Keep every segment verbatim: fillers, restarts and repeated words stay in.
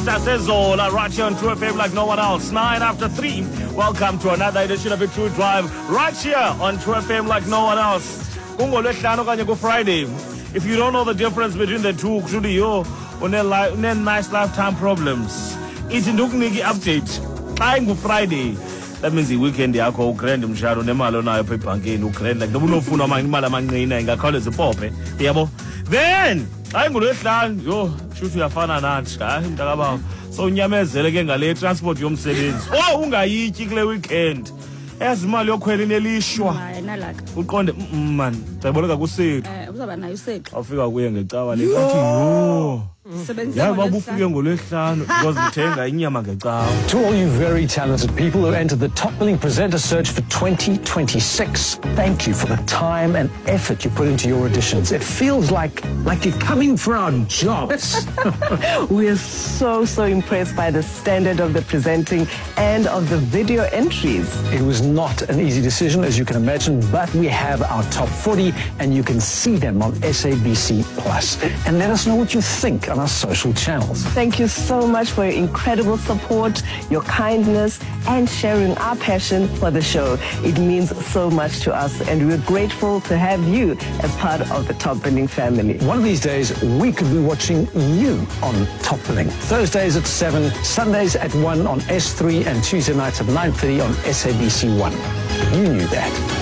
Sasezola, right here on True F M like no one else. Nine after three. Welcome to another edition of the True Drive, right here on True F M like no one else. KungoLwesihlanu okanye ku-Friday. If you don't know the difference between the two, kushuthi yo une-nice lifetime problems. Ithi ndikunike i-update. Xa ingu-Friday, that means i-weekend yakho ugrand mshado nemali onayo apha ebhankini ugrand like noba unofuna imali amanqina ingakhawuleza ipophe yabo. Then xa inguLwesihlanu yo shuthi uyafana nathi hayi mntakabawo so unyamezele ke ngale transport yomsebenzi oh ungayityi kule weekend yazi imali yokhwela inelishwa hayi nalaka uqonde man ndiboleka kusethu eh uzaba nayo usethu awufika kuye ngecawa le kathi yo sebenzisa yaba bufike ngoLwesihlanu because ngithenga inyama ngecawa. To all you very talented people who entered the top billing presenter search for twenty twenty-six, thank you for the time and effort you put into your auditions. It feels like like you're coming for our jobs. We are so, so impressed by the standard of the presenting and of the video entries. It was not an easy decision, as you can imagine, but we have our top forty and you can see them on S A B C Plus. And let us know what you think on our social channels. Thank you so much for your incredible support, your kindness, and sharing our passion for the show. It means so much to us, and we're grateful to have you as part of the Top Billing family. One of these days, we could be watching you on Top Billing. Thursdays at seven, Sundays at one on S three, and Tuesday nights at nine thirty on S A B C one. You knew that.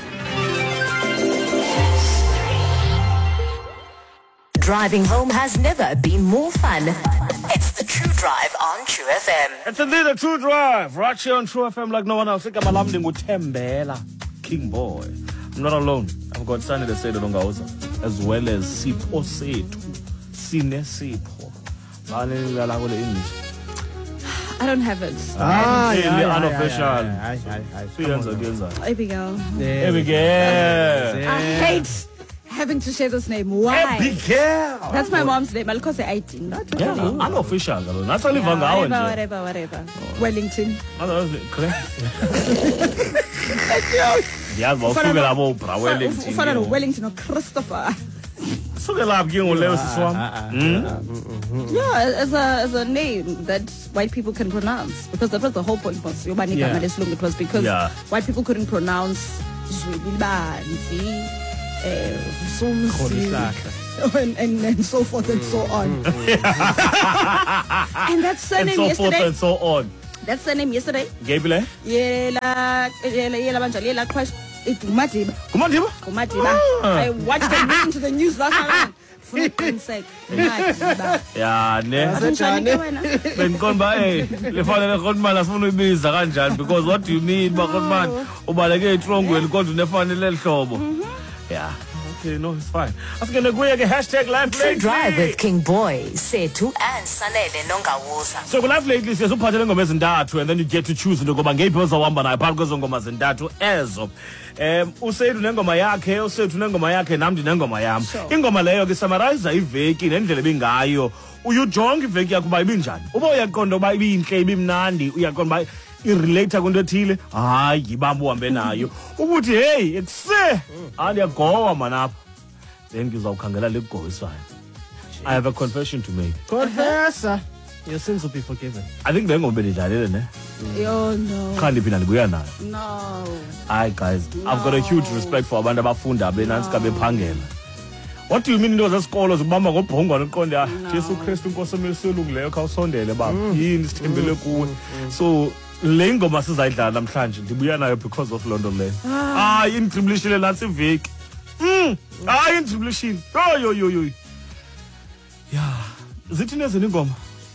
Driving home has never been more fun. It's the True Drive on True F M. It's indeed a True Drive, right here on True F M like no one else. Igama lami nguThembela King Boy. I'm not alone. I've got Sunny the Sailor Longauza, as well as Sipho Sethu. Sine Sipho. Bani la kule English. I don't have it. Ah, yeah, yeah, unofficial. yeah, yeah, yeah. Kuyenza kuyenza. Abigail. Abigail. I hate having to share this name. Why? Abigail. That's my mom's name. I'll call it I D, not Yeah, really. unofficial. That's only Yeah, Van Gaal. whatever, whatever, whatever. Wellington. Yeah, but Ufana ufike no- labo bra Wellington. Ufana no Wellington or Christopher. Suke lapho ke ngoleyo siswami. Yeah, as a as a name that white people can pronounce, because that was the whole point. Was Yobani Yeah. Gama lesilungu. It was because Yeah. white people couldn't pronounce Zwelibanzi, eh, Somsi, and, and and so forth and so on. And that And surname so forth yesterday. and so on. That surname yesterday. Gabriel? Yela yela yela banjalo yela crash. Kumadiba. Kumandiba? Kumadiba. Ah. I watched them listen to the news last night. Funa uqiniseka. Kumadiba. Yeah, ne. Akunjani wena? Bengikhomba eh lefanele Khotman afuna uyibiza kanjani because what do you mean ba Khotman ubaleke etrongweni kodwa unefanele lehlobo. Yeah. Okay, no, it's fine. Afike kuye ke hashtag live True Drive lately. with King Boy, Sethu and Sanele Nongawuza. So live lately siyasuphathele ngoma ezintathu and then you get to choose into ngoba ngeyiphi ozawuhamba nayo phakathi kwezo ngoma ezintathu ezo. Um uSethu nengoma yakhe, uSethu nengoma yakhe nami ndinengoma yami. Ingoma leyo ke summarize iveki nendlela ebingayo. Uyijonga iveki yakho uba ibinjani. Uba uyaqonda uba ibinhle ibimnandi, uyaqonda uba irelate kwinto ethile, hayi ibamba uhambe nayo. Ukuthi hey, ekuse andiyagowa manapha. Then ngizawukhangela le kugoyisayo. I have a confession to make. Confess, your sins will be forgiven. I think le ngoma bendidlalele ne. Yo no. Kha ndiphinda ndibuya nayo. No. Hi guys, I've got a huge respect for abantu abafunda benansi ka bephangela. What do you mean into zesikolo zibamba ngobhongwana uqonde ah Jesu Christ inkosi emeselungileyo khawusondele baba. Yini sithembele kuwe. So le ngoma sizayidlala namhlanje ndibuya nayo because of London leyo. Ah intribulation lasi iveki. Mm. Ah intribulation. Yo yo yo yo. Yeah. Zithi nezini ingoma?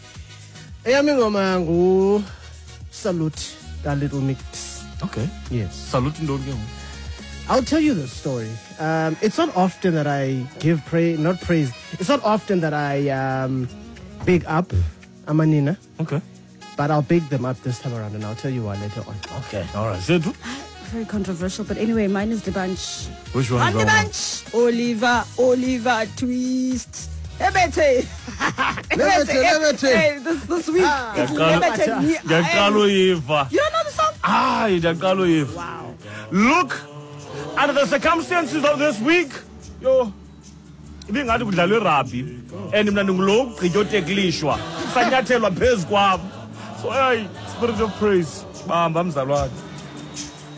Eyami ngoma ngu Salute ka Little Mix. Okay. Yes. Salute ndoni ke. I'll tell you the story. Um, it's not often that I give praise, not praise. It's not often that I um, big up Amanina, Okay. but I'll big them up this time around, and I'll tell you why later on. Okay. All right. Sethu. Very controversial, but anyway, mine is the bunch. Which one? On the bunch. Oliver, Oliver Twist. Ebete. Lebete, lebete. Hey, this this week. It's Lebete me. Ngiyaqala uyiva. You don't know the song? Ah, ngiyaqala uyiva. Wow. Look, under the circumstances of this week, yo, ibingathi kudlalwe rugby and mina ndingulo ugqitha oteklishwa sanyathelwa phezu kwabo. So hey, spirit of praise, bamba mzalwane.